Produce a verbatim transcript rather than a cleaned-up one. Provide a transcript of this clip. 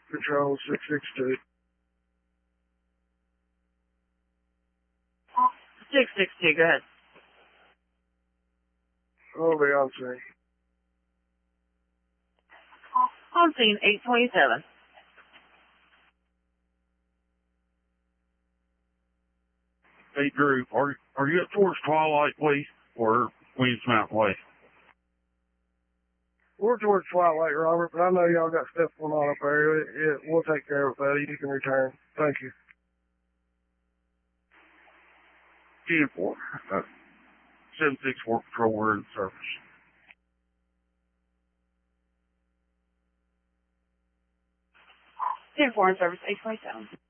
Control six six two. six six two, go ahead. I'll be on scene. On scene, eight twenty-seven. Hey, Drew, are, are you up towards Twilight Way or Queens Mountain Way? We're towards Twilight, Robert, but I know y'all got stuff going on up there. It, it, we'll take care of it, buddy. You can return. Thank you. ten four. Uh, seven six four Patrol, we're in service. ten four in service, eight twenty-seven.